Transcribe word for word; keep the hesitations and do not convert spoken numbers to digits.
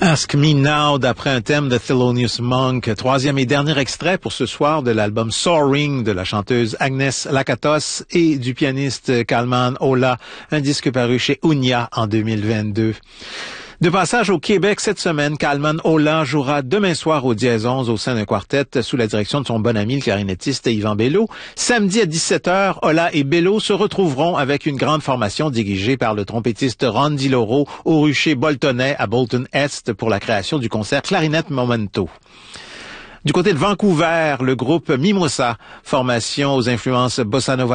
Ask Me Now, d'après un thème de Thelonious Monk, troisième et dernier extrait pour ce soir de l'album Soaring de la chanteuse Agnès Lakatos et du pianiste Kalman Ola, un disque paru chez Unia en deux mille vingt-deux. De passage au Québec cette semaine, Kalman Ola jouera demain soir au Dièse onze au sein d'un quartet sous la direction de son bon ami le clarinettiste Yvan Bello. Samedi à dix-sept heures, Ola et Bello se retrouveront avec une grande formation dirigée par le trompettiste Randy Loro au rucher Boltonais à Bolton Est pour la création du concert Clarinette Momento. Du côté de Vancouver, le groupe Mimosa, formation aux influences bossa nova